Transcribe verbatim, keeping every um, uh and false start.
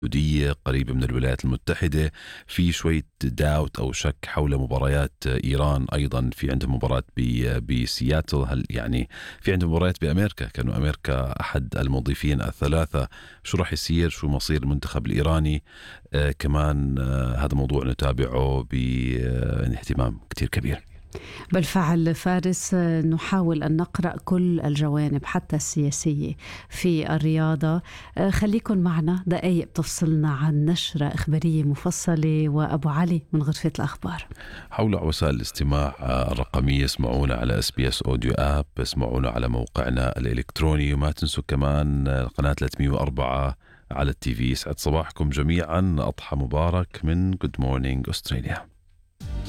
السعودية قريبة من الولايات المتحدة. في شوية داوت أو شك حول مباريات إيران، أيضا في عندهم مباراة ب- بسياتل. هل يعني في عندهم مباريات بأمريكا، كانوا أمريكا أحد المضيفين الثلاثة. شو راح يصير؟ شو مصير المنتخب الإيراني؟ آه كمان آه هذا موضوع نتابعه باهتمام كتير كبير. بالفعل فارس، نحاول أن نقرأ كل الجوانب حتى السياسية في الرياضة. خليكن معنا دقائق بتفصلنا عن نشرة إخبارية مفصلة وأبو علي من غرفة الأخبار. حول وسائل الاستماع الرقمية اسمعونا على اس بي اس اوديو اب، اسمعونا على موقعنا الالكتروني، وما تنسوا كمان قناة ثلاثمية وأربعة على التي في. يسعد صباحكم جميعا، أضحى مبارك من جود مورنينج أستراليا.